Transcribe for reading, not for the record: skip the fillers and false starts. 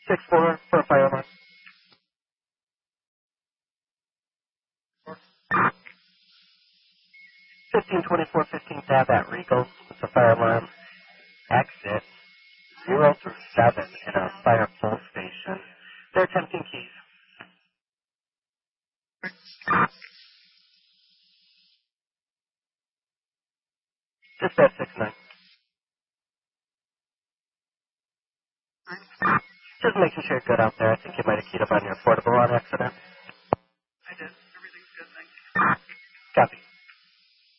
6-4 for a fire alarm. 1524 tab at Regal. It's a fire alarm. Exit 0 through 7 in a fire pull station. They're attempting keys. Dispatch 6-9. Just making sure you're good out there. I think you might have keyed up on your portable on accident. I did. Everything's good, thanks. Copy.